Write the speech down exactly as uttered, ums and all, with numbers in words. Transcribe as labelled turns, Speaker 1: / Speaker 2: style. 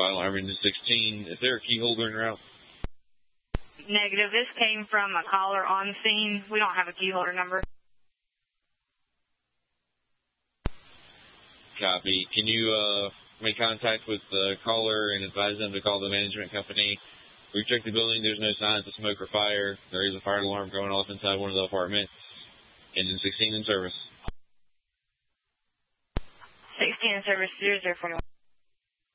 Speaker 1: file alarm engine sixteen. Is there a key holder in route?
Speaker 2: Negative. This came from a caller on scene. We don't have a key holder number.
Speaker 1: Copy. Can you uh, make contact with the caller and advise them to call the management company? We checked the building. There's no signs of smoke or fire. There is a fire alarm going off inside one of the apartments. Engine sixteen in service.
Speaker 2: sixteen in service, zero zero forty-one.